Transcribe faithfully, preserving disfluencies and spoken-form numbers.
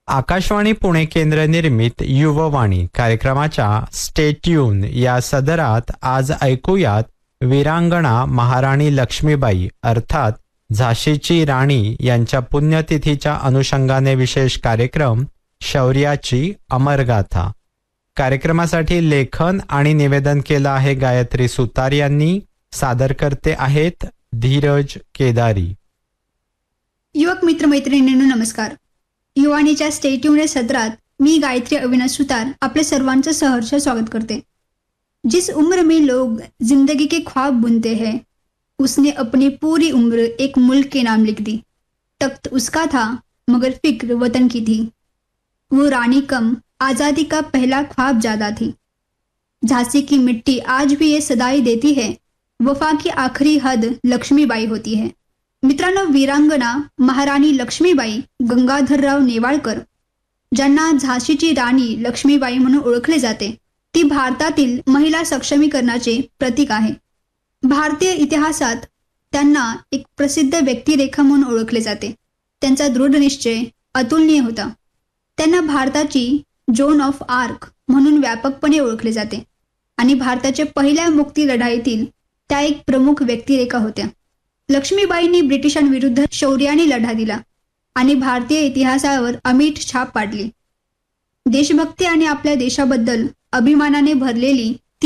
आकाशवाणी पुणे केंद्र निर्मित युववाणी कार्यक्रमाच्या स्टे ट्यून या सदरात आज ऐकूयात वीरांगणा महाराणी लक्ष्मीबाई अर्थात झाशीची राणी यांच्या पुण्यतिथीच्या अनुषंगाने विशेष कार्यक्रम शौर्याची अमरगाथा. कार्यक्रमासाठी लेखन आणि निवेदन केलं आहे गायत्री सुतार यांनी. सादर करते आहेत धीरज केदारी. युवक मित्र मैत्रिणींनो नमस्कार. युवाणीच्या स्टेट्यून सत्रात मी गायत्री अविनाश सुतार आपले सर्वांचं सहर्ष स्वागत करते. जिस उम्र में लोग जिंदगी के ख्वाब बुनते हैं उसने अपनी पूरी उम्र एक मुल्क के नाम लिख दी. तख्त उसका था मगर फिक्र वतन की थी. वो रानी कम आज़ादी का पहला ख्वाब ज्यादा थी. झांसी की मिट्टी आज भी ये सदाई देती है वफा की आखिरी हद लक्ष्मीबाई होती है. मित्रांनो, वीरांगणा महाराणी लक्ष्मीबाई गंगाधरराव नेवाळकर ज्यांना झाशीची राणी लक्ष्मीबाई म्हणून ओळखले जाते, ती भारतातील महिला सक्षमीकरणाचे प्रतीक आहे. भारतीय इतिहासात त्यांना एक प्रसिद्ध व्यक्तिरेखा म्हणून ओळखले जाते. त्यांचा दृढ निश्चय अतुलनीय होता. त्यांना भारताची जोन ऑफ आर्क म्हणून व्यापकपणे ओळखले जाते आणि भारताच्या पहिल्या मुक्ती लढाईतील त्या एक प्रमुख व्यक्तिरेखा होत्या. लक्ष्मीबाईंनी ब्रिटिशांविरुद्ध शौर्याने लढा दिला आणि भारतीय इतिहासावर अमिट छाप पाडली. देशभक्ती आणि आपल्या देशाबद्दल अभिमानाने भरलेली